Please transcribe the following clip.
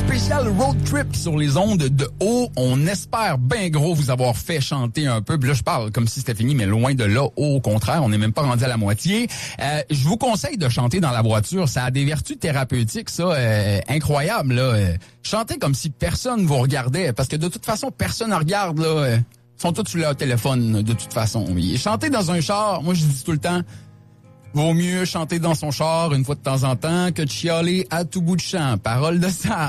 spécial road trip sur les ondes de haut. On espère bien gros vous avoir fait chanter un peu. Puis là, je parle comme si c'était fini, mais loin de là. Au contraire, on n'est même pas rendu à la moitié. Je vous conseille de chanter dans la voiture. Ça a des vertus thérapeutiques, ça, incroyables, là. Chantez comme si personne vous regardait, parce que de toute façon, personne ne regarde, là. Ils sont tous sur leur téléphone, de toute façon. Et chanter dans un char, moi, je dis tout le temps, vaut mieux chanter dans son char une fois de temps en temps que de chialer à tout bout de champ. Parole de ça.